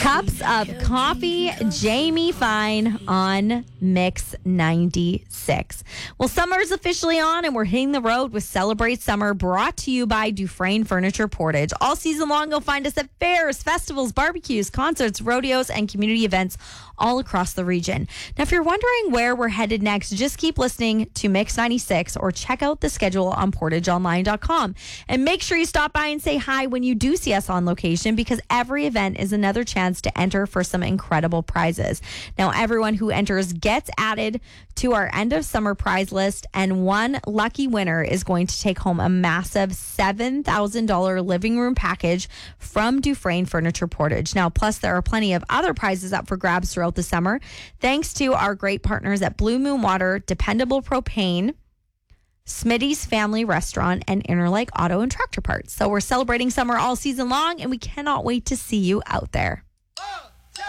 Cups of Coffee, Jamie Fine on Mix 96. Well, summer is officially on and we're hitting the road with Celebrate Summer, brought to you by Dufresne Furniture Portage. All season long, you'll find us at fairs, festivals, barbecues, concerts, rodeos, and community events all across the region. Now, if you're wondering where we're headed next, just keep listening to Mix 96 or check out the schedule on portageonline.com. And make sure you stop by and say hi when you do see us on location, because every event is another chance to enter for some incredible prizes. Now, everyone who enters gets added to our end of summer prize list, and one lucky winner is going to take home a massive $7,000 living room package from Dufresne Furniture Portage. Now, plus there are plenty of other prizes up for grabs throughout the summer, thanks to our great partners at Blue Moon Water, Dependable Propane, Smitty's Family Restaurant, and Interlake Auto and Tractor Parts. So we're celebrating summer all season long, and we cannot wait to see you out there.